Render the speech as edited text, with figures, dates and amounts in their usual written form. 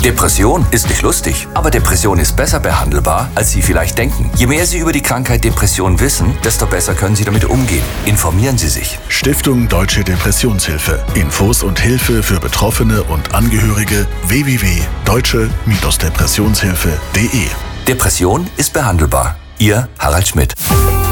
Depression ist nicht lustig, aber Depression ist besser behandelbar, als Sie vielleicht denken. Je mehr Sie über die Krankheit Depression wissen, desto besser können Sie damit umgehen. Informieren Sie sich. Stiftung Deutsche Depressionshilfe. Infos und Hilfe für Betroffene und Angehörige www.deutsche-depressionshilfe.de. Depression ist behandelbar. Ihr Harald Schmidt.